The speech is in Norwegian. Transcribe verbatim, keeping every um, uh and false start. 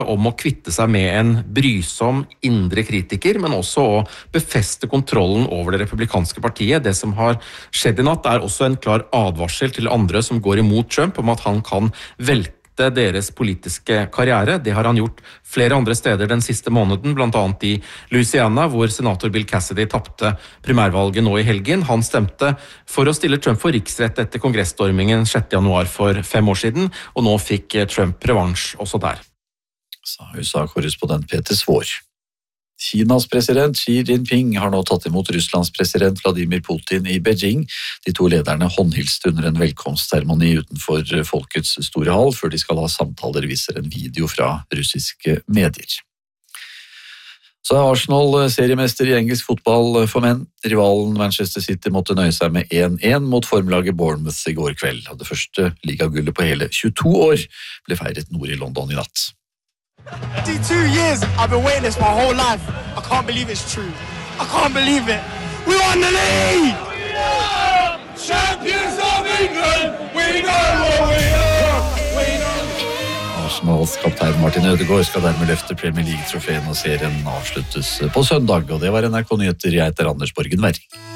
om å kvitte seg med en brysom indre kritiker, men også å befeste kontrollen over det republikanske partiet. Det som har skjedd i natt er også en klar advarsel til andre som går imot Trump om at han kan velte deres politiske karriere. Det har han gjort flere andre steder den siste måneden, blant annet i Louisiana, hvor senator Bill Cassidy tappte primærvalget nå i helgen. Han stemte for å stille Trump for riksrett etter kongressstormingen sjette januar for fem år siden, og nå fikk Trump revansj også der. Sa U S A-korrespondent Peter Svår. Kinas president Xi Jinping har nå tatt imot Russlands president Vladimir Putin i Beijing. De to lederne håndhilste under en velkomstseremoni utenfor Folkets store hall, før de skal ha samtaler, viser en video fra russiske medier. Så er Arsenal seriemester i engelsk fotball for menn. Rivalen Manchester City måtte nøye seg med én én mot formlaget Bournemouth i går kveld. Det første ligagullet på hele tjueto år ble feiret nord i London i natt. Two years I've been waiting this my whole life. I can't believe it's true. I can't believe it. We won the league! We are champions of England. We know what we are. We know. Arsenals kaptein Martin Ødegaard skal dermed løfte Premier League-trofeen, og serien avsluttes på søndag. Og det var N R K Nyheter. Jeg heter Anders Borgen Werring.